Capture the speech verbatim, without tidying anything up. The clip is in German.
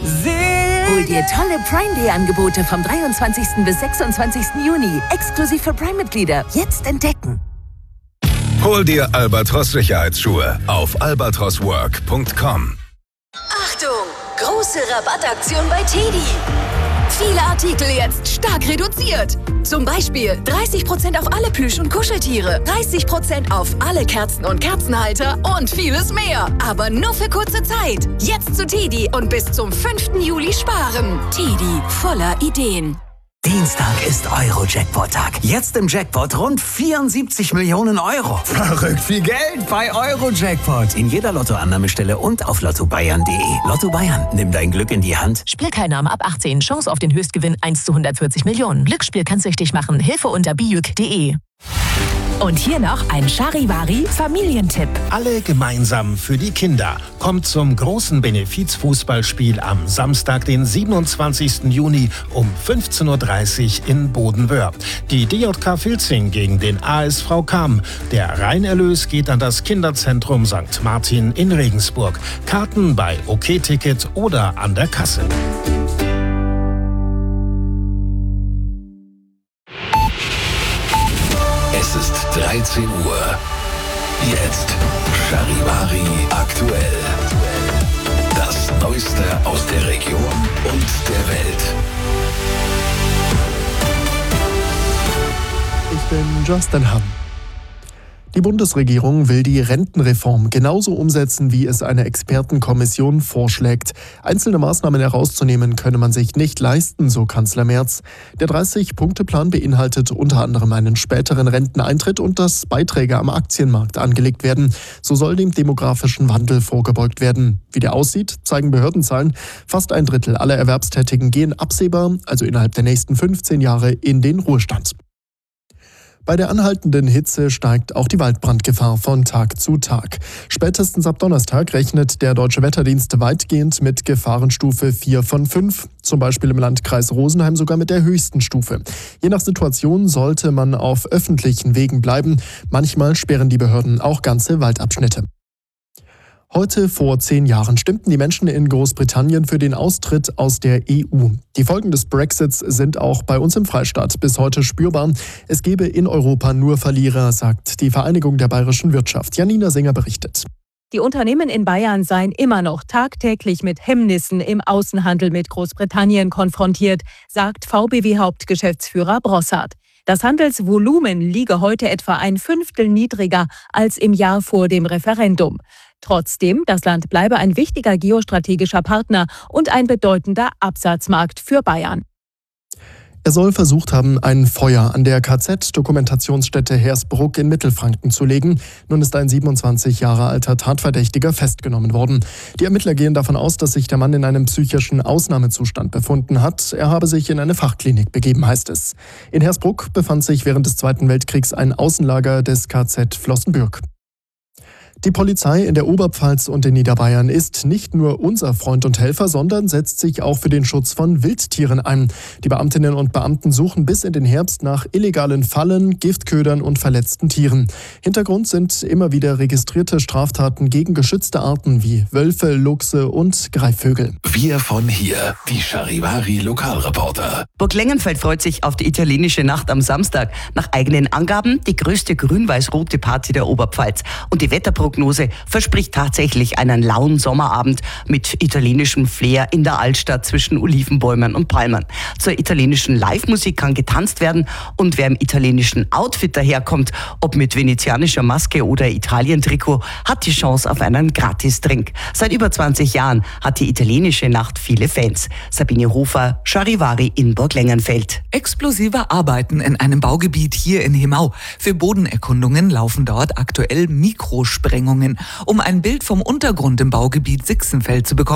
Hol dir tolle Prime Day Angebote vom dreiundzwanzigsten bis sechsundzwanzigsten Juni. Exklusiv für Prime-Mitglieder. Jetzt entdecken. Hol dir Albatros Sicherheitsschuhe auf albatros work punkt com. Achtung! Große Rabattaktion bei Teddy. Viele Artikel jetzt stark reduziert. Zum Beispiel dreißig Prozent auf alle Plüsch- und Kuscheltiere, dreißig Prozent auf alle Kerzen und Kerzenhalter und vieles mehr. Aber nur für kurze Zeit. Jetzt zu Teddy und bis zum fünften Juli sparen. Teddy, voller Ideen. Dienstag ist Euro-Jackpot-Tag. Jetzt im Jackpot rund vierundsiebzig Millionen Euro. Verrückt viel Geld bei Euro-Jackpot. In jeder Lottoannahmestelle und auf lotto bayern punkt de. Lotto Bayern, nimm dein Glück in die Hand. Spielteilnahme ab achtzehn. Chance auf den Höchstgewinn eins zu hundertvierzig Millionen. Glücksspiel kann süchtig machen. Hilfe unter bijuk punkt de. Und hier noch ein Charivari-Familientipp. Alle gemeinsam für die Kinder. Kommt zum großen Benefizfußballspiel am Samstag, den siebenundzwanzigsten Juni um fünfzehn Uhr dreißig in Bodenwöhr. Die D J K Filzing gegen den A S V Cham. Der Reinerlös geht an das Kinderzentrum Sankt Martin in Regensburg. Karten bei OK-Ticket oder an der Kasse. Es ist dreizehn Uhr. Jetzt Charivari aktuell. Das Neueste aus der Region und der Welt. Ich bin Justin Hamm. Die Bundesregierung will die Rentenreform genauso umsetzen, wie es eine Expertenkommission vorschlägt. Einzelne Maßnahmen herauszunehmen könne man sich nicht leisten, so Kanzler Merz. Der dreißig-Punkte-Plan beinhaltet unter anderem einen späteren Renteneintritt und dass Beiträge am Aktienmarkt angelegt werden. So soll dem demografischen Wandel vorgebeugt werden. Wie der aussieht, zeigen Behördenzahlen. Fast ein Drittel aller Erwerbstätigen gehen absehbar, also innerhalb der nächsten fünfzehn Jahre, in den Ruhestand. Bei der anhaltenden Hitze steigt auch die Waldbrandgefahr von Tag zu Tag. Spätestens ab Donnerstag rechnet der Deutsche Wetterdienst weitgehend mit Gefahrenstufe vier von fünf, zum Beispiel im Landkreis Rosenheim sogar mit der höchsten Stufe. Je nach Situation sollte man auf öffentlichen Wegen bleiben. Manchmal sperren die Behörden auch ganze Waldabschnitte. Heute vor zehn Jahren stimmten die Menschen in Großbritannien für den Austritt aus der E U. Die Folgen des Brexits sind auch bei uns im Freistaat bis heute spürbar. Es gebe in Europa nur Verlierer, sagt die Vereinigung der bayerischen Wirtschaft. Janina Singer berichtet. Die Unternehmen in Bayern seien immer noch tagtäglich mit Hemmnissen im Außenhandel mit Großbritannien konfrontiert, sagt V B W-Hauptgeschäftsführer Brossard. Das Handelsvolumen liege heute etwa ein Fünftel niedriger als im Jahr vor dem Referendum. Trotzdem, das Land bleibe ein wichtiger geostrategischer Partner und ein bedeutender Absatzmarkt für Bayern. Er soll versucht haben, ein Feuer an der K Z-Dokumentationsstätte Hersbruck in Mittelfranken zu legen. Nun ist ein siebenundzwanzig Jahre alter Tatverdächtiger festgenommen worden. Die Ermittler gehen davon aus, dass sich der Mann in einem psychischen Ausnahmezustand befunden hat. Er habe sich in eine Fachklinik begeben, heißt es. In Hersbruck befand sich während des Zweiten Weltkriegs ein Außenlager des K Z Flossenbürg. Die Polizei in der Oberpfalz und in Niederbayern ist nicht nur unser Freund und Helfer, sondern setzt sich auch für den Schutz von Wildtieren ein. Die Beamtinnen und Beamten suchen bis in den Herbst nach illegalen Fallen, Giftködern und verletzten Tieren. Hintergrund sind immer wieder registrierte Straftaten gegen geschützte Arten wie Wölfe, Luchse und Greifvögel. Wir von hier, die Charivari Lokalreporter. Burg Lengenfeld freut sich auf die italienische Nacht am Samstag. Nach eigenen Angaben die größte grün-weiß-rote Party der Oberpfalz. Und die Wetterprognose verspricht tatsächlich einen lauen Sommerabend mit italienischem Flair in der Altstadt zwischen Olivenbäumen und Palmen. Zur italienischen Live-Musik kann getanzt werden und wer im italienischen Outfit daherkommt, ob mit venezianischer Maske oder Italien-Trikot, hat die Chance auf einen Gratis-Drink. Seit über zwanzig Jahren hat die italienische Nacht viele Fans. Sabine Hofer, Charivari in Burg Lengenfeld. Explosive Arbeiten in einem Baugebiet hier in Hemau. Für Bodenerkundungen laufen dort aktuell Mikrosprengungen. Um ein Bild vom Untergrund im Baugebiet Sixenfeld zu bekommen,